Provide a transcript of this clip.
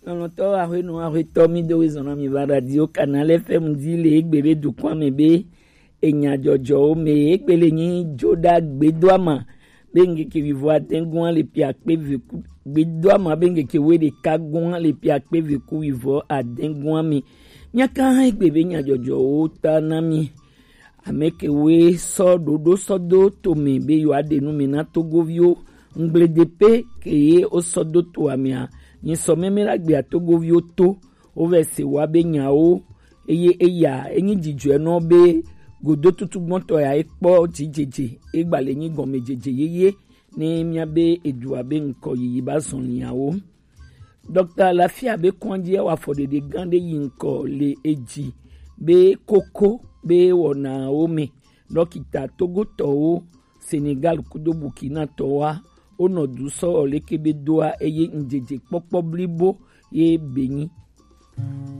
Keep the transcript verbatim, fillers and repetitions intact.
non to a we no a we to mi do izona mi va radio Canal F M di le gbere du kwa me be enya jojo me egbele yin joda gbedoama benge ke vivo atengun le pia pe viku gbedoama benge ke we de kagun le pia pe viku vivo adengun mi nyaka ha egbebe nya jojo o tanami ameke we so dodo sodo to me be yo adenu mi na togovio ngledepe ke o sodo to amia ni so memera gbe atogovio to o vese wa be nya o eye eya enyi jiju eno be godo tutu gbonto ya ipo jijeje igbale yin gan mejeje yeye ni mi abe edu abe nko yi ba son niyawo Docteur Lafia be konje wa fodede gande yin ko le eji be koko be wona ome dokita Togo to Senegal kudo Burkina to wa ono du so le kebe doa eye njeje popo blibo ye beyin